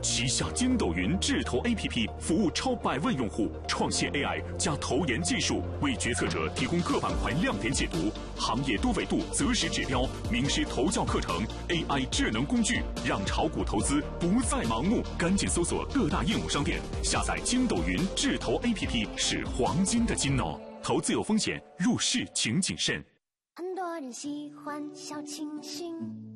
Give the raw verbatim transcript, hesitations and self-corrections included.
旗下筋斗云智投 A P P 服务超百万用户，创新 A I 加投研技术，为决策者提供各板块亮点解读、行业多维度择时指标、名师投教课程、A I 智能工具，让炒股投资不再盲目。赶紧搜索各大应用商店，下载筋斗云智投 A P P， 是黄金的金哦。投资有风险，入市请谨慎。 很多人喜欢小清新。